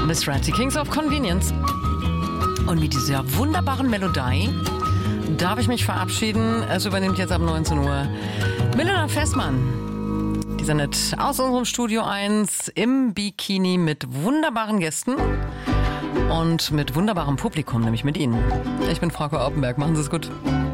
Miss Ratty, Kings of Convenience. Und mit dieser wunderbaren Melodie darf ich mich verabschieden. Es übernimmt jetzt ab 19 Uhr Milena Festmann. Die sendet aus unserem Studio 1 im Bikini mit wunderbaren Gästen und mit wunderbarem Publikum, nämlich mit Ihnen. Ich bin Frauke Oppenberg. Machen Sie es gut.